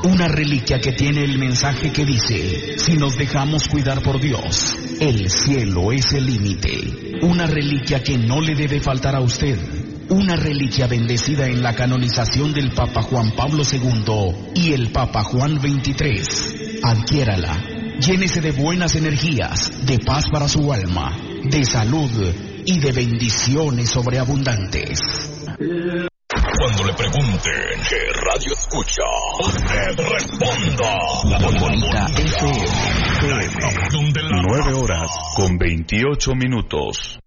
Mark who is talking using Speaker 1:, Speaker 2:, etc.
Speaker 1: Una reliquia que tiene el mensaje que dice: si nos dejamos cuidar por Dios, el cielo es el límite. Una reliquia que no le debe faltar a usted. Una reliquia bendecida en la canonización del Papa Juan Pablo II y el Papa Juan XXIII. Adquiérala. Llénese de buenas energías, de paz para su alma, de salud y de bendiciones sobreabundantes.
Speaker 2: Cuando le pregunten qué radio escucha, usted responda. La Bonita FM.
Speaker 3: 9 horas con 28 minutos.